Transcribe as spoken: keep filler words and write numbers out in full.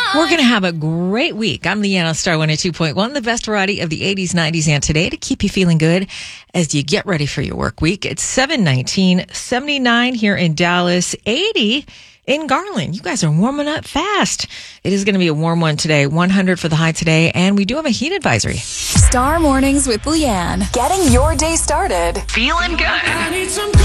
We're going to have a great week. I'm Leanna, Star one oh two point one, the best variety of the eighties, nineties, and today to keep you feeling good as you get ready for your work week. It's seven nineteen, seventy-nine here in Dallas, eighty in Garland. You guys are warming up fast. It is going to be a warm one today, one hundred for the high today, and we do have a heat advisory. Star Mornings with Leanne. Getting your day started. Feeling good.